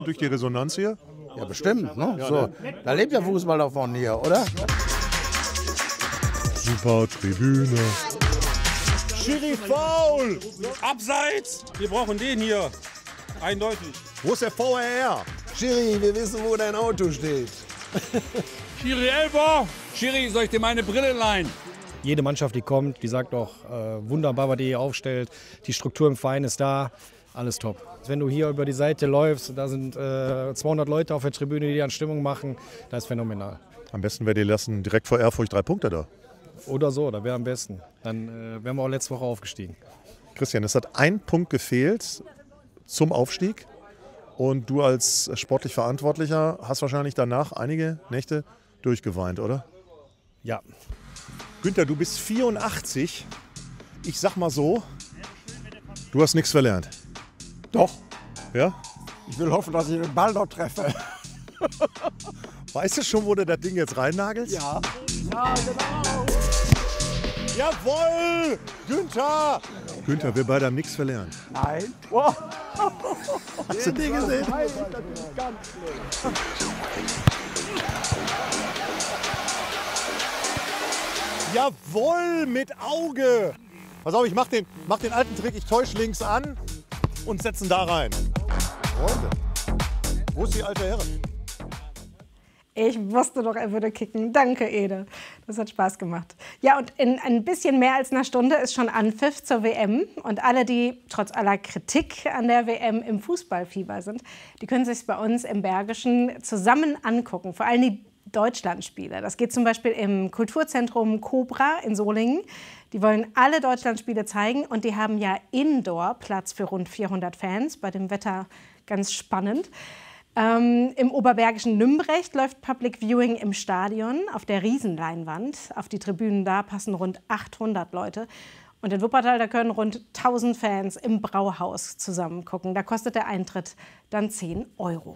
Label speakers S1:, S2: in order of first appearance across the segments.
S1: Durch die Resonanz hier?
S2: Ja, bestimmt. Ne? So, da lebt der Fußball davon hier, oder?
S1: Super Tribüne.
S3: Schiri faul! Abseits! Wir brauchen den hier. Eindeutig.
S1: Wo ist der VAR?
S4: Schiri, wir wissen, wo dein Auto steht.
S3: Schiri Elfer! Schiri, soll ich dir meine Brille leihen?
S5: Jede Mannschaft, die kommt, die sagt doch, wunderbar, was ihr hier aufstellt. Die Struktur im Verein ist da, alles top. Wenn du hier über die Seite läufst, da sind 200 Leute auf der Tribüne, die an Stimmung machen, das ist phänomenal.
S1: Am besten wäre die lassen direkt vor Erfurt 3 Punkte da.
S5: Oder so, da wäre am besten. Dann wären wir auch letzte Woche aufgestiegen.
S1: Christian, es hat ein Punkt gefehlt zum Aufstieg. Und du als sportlich Verantwortlicher hast wahrscheinlich danach einige Nächte durchgeweint, oder?
S5: Ja.
S1: Günther, du bist 84. Ich sag mal so, du hast nichts verlernt.
S2: Doch.
S1: Ja?
S2: Ich will hoffen, dass ich den Ball noch treffe.
S1: Weißt du schon, wo du das Ding jetzt reinnagelst?
S2: Ja. Ja, genau.
S1: Jawohl! Günther! Günther, wir beide haben nichts verlernt.
S2: Nein. Wow.
S1: Hast du die gesehen?
S2: Nein, das ist ganz schlimm.
S1: Jawohl, mit Auge! Pass auf, ich mach den alten Trick, ich täusche links an und setze ihn da rein. Freunde, wo ist die alte Herren?
S6: Ich wusste doch, er würde kicken. Danke, Ede. Das hat Spaß gemacht. Ja, und in ein bisschen mehr als einer Stunde ist schon Anpfiff zur WM. Und alle, die trotz aller Kritik an der WM im Fußballfieber sind, die können sich bei uns im Bergischen zusammen angucken. Vor allem die Deutschlandspiele. Das geht zum Beispiel im Kulturzentrum Cobra in Solingen. Die wollen alle Deutschlandspiele zeigen und die haben ja Indoor Platz für rund 400 Fans. Bei dem Wetter ganz spannend. Im oberbergischen Nümbrecht läuft Public Viewing im Stadion auf der Riesenleinwand. Auf die Tribünen da passen rund 800 Leute. Und in Wuppertal, da können rund 1000 Fans im Brauhaus zusammen gucken. Da kostet der Eintritt dann 10 €.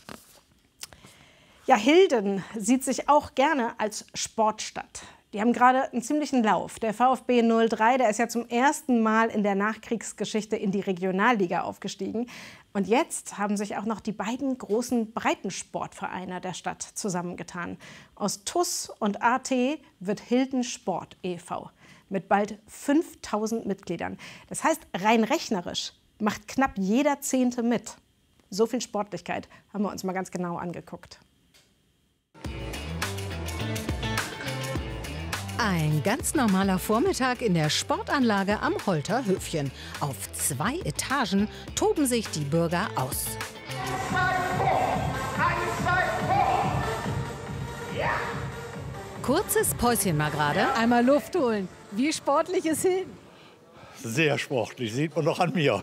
S6: Ja, Hilden sieht sich auch gerne als Sportstadt. Die haben gerade einen ziemlichen Lauf. Der VfB 03, der ist ja zum ersten Mal in der Nachkriegsgeschichte in die Regionalliga aufgestiegen. Und jetzt haben sich auch noch die beiden großen Breitensportvereine der Stadt zusammengetan. Aus TuS und AT wird Hilden Sport e.V. mit bald 5000 Mitgliedern. Das heißt, rein rechnerisch macht knapp jeder Zehnte mit. So viel Sportlichkeit haben wir uns mal ganz genau angeguckt.
S7: Ein ganz normaler Vormittag in der Sportanlage am Holter Höfchen. Auf 2 Etagen toben sich die Bürger aus. Kurzes Päuschen mal gerade.
S8: Einmal Luft holen. Wie sportlich ist Hilden?
S9: Sehr sportlich, sieht man doch an mir.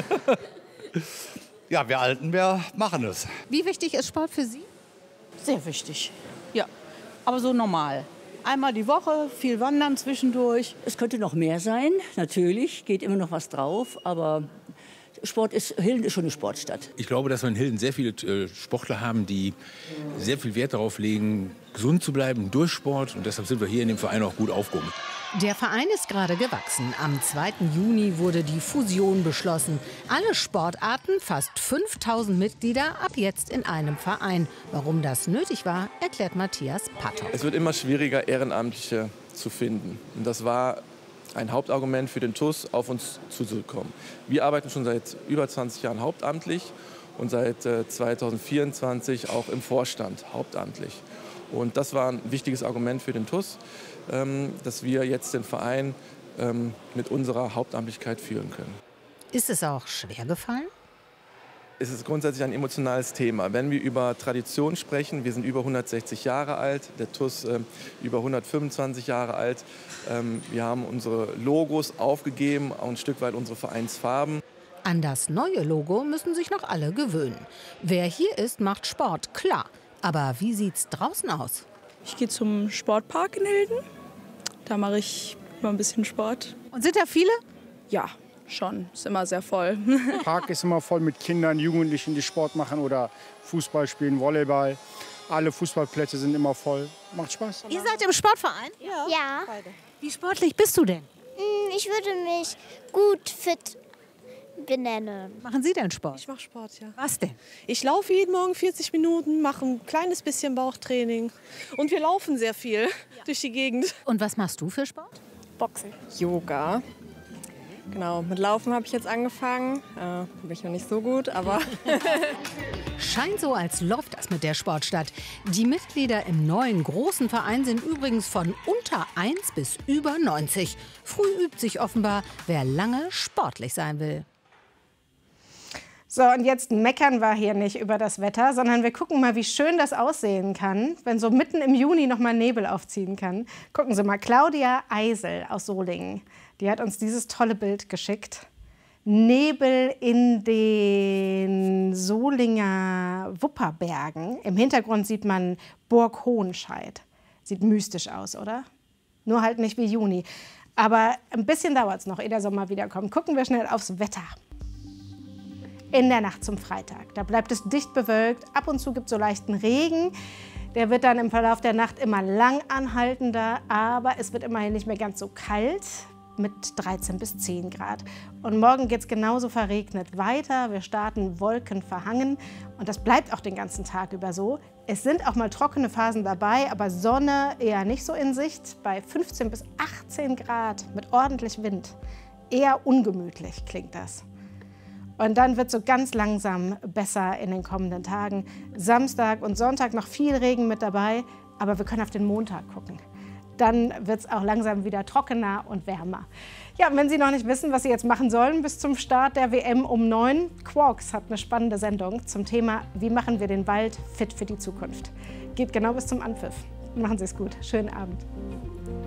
S9: Ja, wir Alten, wir machen es.
S7: Wie wichtig ist Sport für Sie?
S8: Sehr wichtig. Ja, aber so normal. Einmal die Woche, viel wandern zwischendurch.
S10: Es könnte noch mehr sein, natürlich, geht immer noch was drauf, aber Hilden ist schon eine Sportstadt.
S11: Ich glaube, dass wir in Hilden sehr viele Sportler haben, die sehr viel Wert darauf legen, gesund zu bleiben durch Sport. Und deshalb sind wir hier in dem Verein auch gut aufgehoben.
S7: Der Verein ist gerade gewachsen. Am 2. Juni wurde die Fusion beschlossen. Alle Sportarten, fast 5000 Mitglieder, ab jetzt in einem Verein. Warum das nötig war, erklärt Matthias Patok.
S12: Es wird immer schwieriger, Ehrenamtliche zu finden. Und das war ein Hauptargument für den TuS, auf uns zuzukommen. Wir arbeiten schon seit über 20 Jahren hauptamtlich und seit 2024 auch im Vorstand hauptamtlich. Und das war ein wichtiges Argument für den TuS, dass wir jetzt den Verein mit unserer Hauptamtlichkeit führen können.
S7: Ist es auch schwer gefallen?
S12: Es ist grundsätzlich ein emotionales Thema. Wenn wir über Tradition sprechen, wir sind über 160 Jahre alt, der TuS über 125 Jahre alt. Wir haben unsere Logos aufgegeben, auch ein Stück weit unsere Vereinsfarben.
S7: An das neue Logo müssen sich noch alle gewöhnen. Wer hier ist, macht Sport, klar. Aber wie sieht's draußen aus?
S13: Ich gehe zum Sportpark in Hilden. Da mache ich immer ein bisschen Sport.
S8: Und sind da viele?
S13: Ja, schon. Ist immer sehr voll.
S14: Der Park ist immer voll mit Kindern, Jugendlichen, die Sport machen oder Fußball spielen, Volleyball. Alle Fußballplätze sind immer voll. Macht Spaß.
S8: Ihr seid im Sportverein?
S15: Ja.
S8: Wie sportlich bist du denn?
S15: Ich würde mich gut fit benennen.
S7: Machen Sie denn Sport?
S16: Ich mache Sport, ja.
S7: Was denn?
S16: Ich laufe jeden Morgen 40 Minuten, mache ein kleines bisschen Bauchtraining. Und wir laufen sehr viel durch die Gegend.
S7: Und was machst du für Sport?
S15: Boxen.
S17: Yoga. Genau, mit Laufen habe ich jetzt angefangen. Bin ich noch nicht so gut, aber...
S7: Scheint so, als läuft das mit der Sportstadt. Die Mitglieder im neuen großen Verein sind übrigens von unter 1 bis über 90. Früh übt sich offenbar, wer lange sportlich sein will.
S6: So, und jetzt meckern wir hier nicht über das Wetter, sondern wir gucken mal, wie schön das aussehen kann, wenn so mitten im Juni noch mal Nebel aufziehen kann. Gucken Sie mal, Claudia Eisel aus Solingen, die hat uns dieses tolle Bild geschickt. Nebel in den Solinger Wupperbergen. Im Hintergrund sieht man Burg Hohenscheid. Sieht mystisch aus, oder? Nur halt nicht wie Juni. Aber ein bisschen dauert es noch, ehe der Sommer wiederkommt. Gucken wir schnell aufs Wetter. In der Nacht zum Freitag. Da bleibt es dicht bewölkt. Ab und zu gibt es so leichten Regen. Der wird dann im Verlauf der Nacht immer lang anhaltender. Aber es wird immerhin nicht mehr ganz so kalt. Mit 13 bis 10 Grad. Und morgen geht es genauso verregnet weiter. Wir starten wolkenverhangen. Und das bleibt auch den ganzen Tag über so. Es sind auch mal trockene Phasen dabei, aber Sonne eher nicht so in Sicht. Bei 15 bis 18 Grad mit ordentlich Wind. Eher ungemütlich klingt das. Und dann wird es so ganz langsam besser in den kommenden Tagen. Samstag und Sonntag noch viel Regen mit dabei, aber wir können auf den Montag gucken. Dann wird es auch langsam wieder trockener und wärmer. Ja, und wenn Sie noch nicht wissen, was Sie jetzt machen sollen bis zum Start der WM um 9, Quarks hat eine spannende Sendung zum Thema, wie machen wir den Wald fit für die Zukunft. Geht genau bis zum Anpfiff. Machen Sie es gut. Schönen Abend.